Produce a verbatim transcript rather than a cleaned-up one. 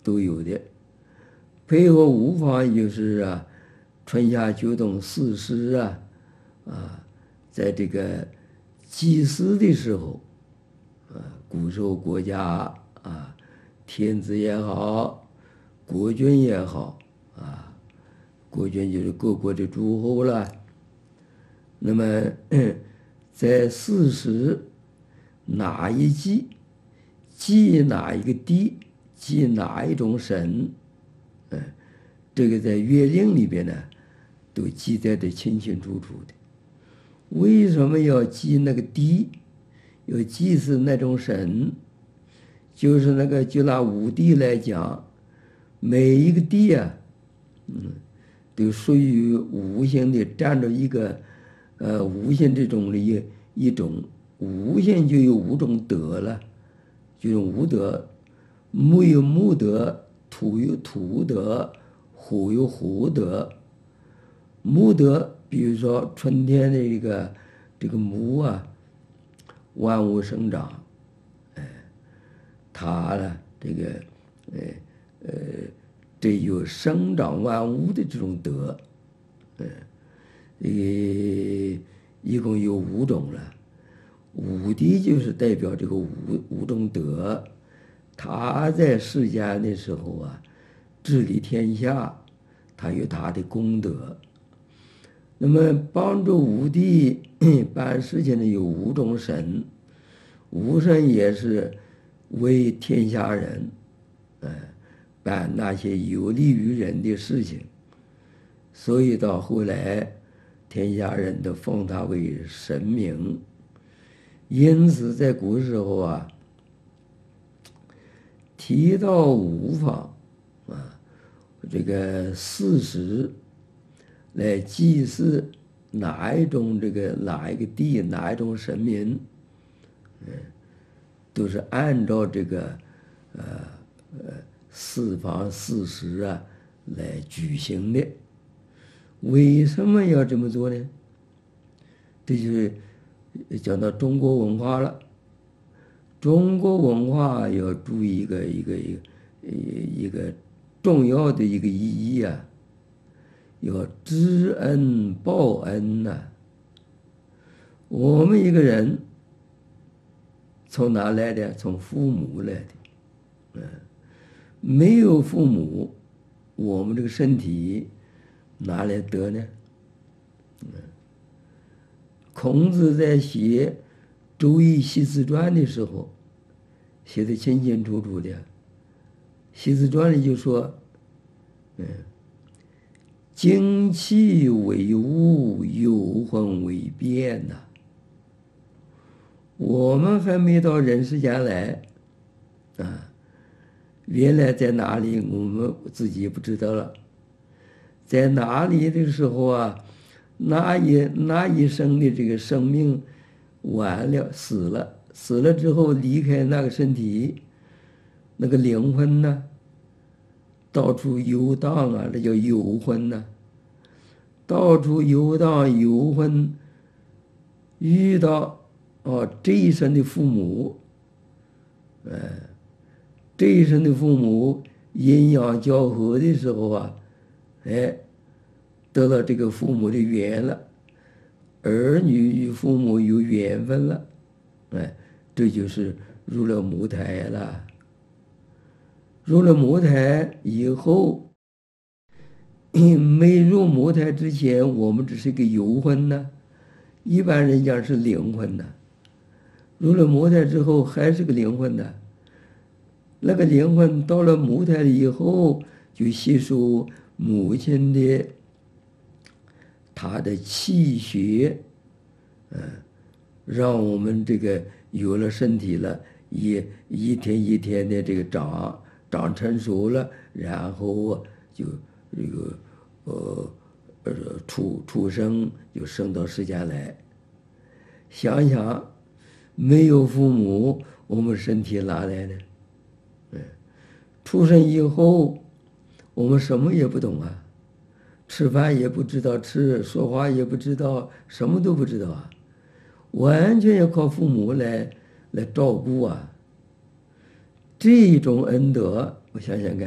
都有的。配合五方就是啊，春夏秋冬四时啊，啊，在这个祭祀的时候，啊，古时候国家啊，天子也好，国君也好啊，国君就是各国的诸侯了。那么在四时哪一祭，祭哪一个地，祭哪一种神，嗯，这个在月令里边呢，都记载的清清楚楚的。为什么要祭那个地，要祭祀那种神？就是那个就拿五帝来讲，每一个帝啊，嗯，都属于五行的，占着一个呃五行这种的一一种，五行就有五种德了，就是五德，木有木德，土有土德，火有火德。木德，比如说春天的这个这个木啊，万物生长，哎，它呢这个呃呃，这有生长万物的这种德，呃，呃，一共有五种了。五帝就是代表这个五五种德，他在世间的时候啊，治理天下，他有他的功德。那么帮助五帝办事情的有五种神，五神也是为天下人，呃，办那些有利于人的事情，所以到后来，天下人都奉他为神明。因此，在古时候啊，提到五方啊，这个四时来祭祀哪一种这个哪一个地哪一种神明，嗯，都是按照这个呃呃四方四时啊来举行的。为什么要这么做呢？这就是讲到中国文化了。中国文化要注意一个一个一个一个重要的一个意义啊，要知恩报恩呐、啊。我们一个人从哪来的？从父母来的。嗯，没有父母，我们这个身体哪来得呢？嗯，孔子在写《周易系辞传》的时候，写的清清楚楚的。系辞传里就说，嗯，精气为物，有魂为变呐、啊。我们还没到人世间来，啊，原来在哪里，我们自己也不知道了。在哪里的时候啊，那一那一生的这个生命完了，死了，死了之后离开那个身体，那个灵魂呢，到处游荡啊，这叫游魂呢。到处游荡游魂，遇到哦这一生的父母，呃，这一生的父母阴阳交合的时候啊，哎，得到这个父母的缘了，儿女与父母有缘分了，哎，这就是入了母胎了。入了母胎以后，没入母胎之前，我们只是个游魂呢，一般人讲是灵魂呢。入了母胎之后，还是个灵魂呢。那个灵魂到了母胎了以后，就吸收母亲的他的气血，嗯，让我们这个有了身体了，一一天一天的这个长长成熟了，然后就这个呃呃出出生，就生到世间来。想想没有父母，我们身体哪来的？嗯，出生以后，我们什么也不懂啊，吃饭也不知道吃，说话也不知道，什么都不知道啊，完全要靠父母来来照顾啊。这种恩德，我想想看。